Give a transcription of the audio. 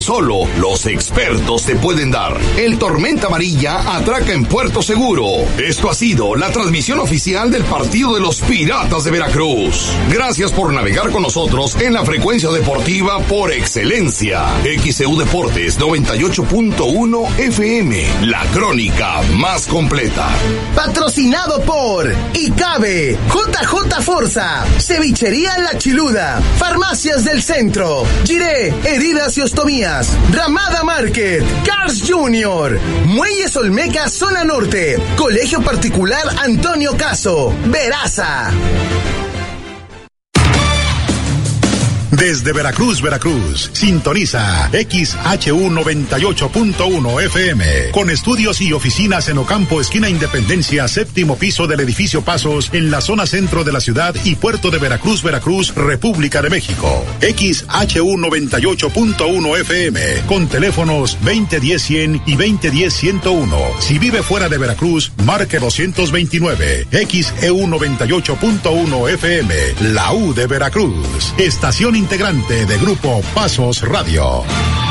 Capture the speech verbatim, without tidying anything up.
Solo los expertos te pueden dar. El Tormenta Amarilla atraca en Puerto Seguro. Esto ha sido la transmisión oficial del partido de los Piratas de Veracruz. Gracias por navegar con nosotros en la frecuencia deportiva por excelencia. X C U Deportes noventa y ocho punto uno F M, la crónica más completa. Patrocinado por ICABE, J J Forza, Cevichería La Chiluda, Farmacias del Centro, Giré, Heridas y Ostomías, Ramada Market, Cars Junior, Muelles Olmeca Zona Norte, Colegio Particular Antonio Caso, Veraza. Desde Veracruz, Veracruz, sintoniza X H U noventa y ocho punto uno F M, con estudios y oficinas en Ocampo, esquina Independencia, séptimo piso del edificio Pasos, en la zona centro de la ciudad y puerto de Veracruz, Veracruz, República de México. X H U noventa y ocho punto uno F M, con teléfonos veinte diez cien y veinte diez ciento uno. Si vive fuera de Veracruz, marque doscientos veintinueve. X E U noventa y ocho punto uno F M, la U de Veracruz. Estación integrante de Grupo Pasos Radio.